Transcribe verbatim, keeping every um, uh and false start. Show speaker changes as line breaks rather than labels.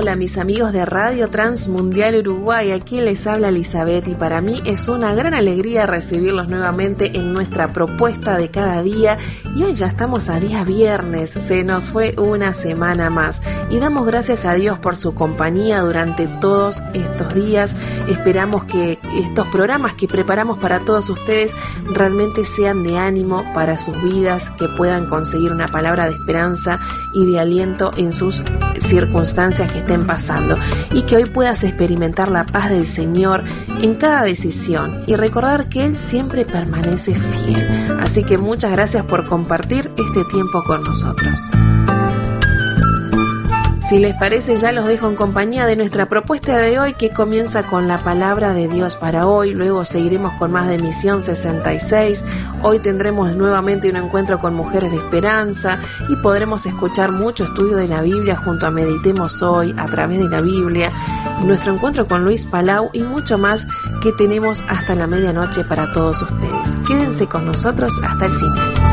Hola mis amigos de Radio Transmundial Uruguay, aquí les habla Elizabeth y para mí es una gran alegría recibirlos nuevamente en nuestra propuesta de cada día y hoy ya estamos a día viernes, se nos fue una semana más y damos gracias a Dios por su compañía durante todos estos días. Esperamos que estos programas que preparamos para todos ustedes realmente sean de ánimo para sus vidas, que puedan conseguir una palabra de esperanza y de aliento en sus circunstancias que estén pasando y que hoy puedas experimentar la paz del Señor en cada decisión y recordar que Él siempre permanece fiel. Así que muchas gracias por compartir este tiempo con nosotros. Si les parece, ya los dejo en compañía de nuestra propuesta de hoy, que comienza con la palabra de Dios para hoy. Luego seguiremos con más de Misión sesenta y seis. Hoy tendremos nuevamente un encuentro con Mujeres de Esperanza y podremos escuchar mucho estudio de la Biblia junto a Meditemos Hoy a través de la Biblia, nuestro encuentro con Luis Palau y mucho más que tenemos hasta la medianoche para todos ustedes. Quédense con nosotros hasta el final.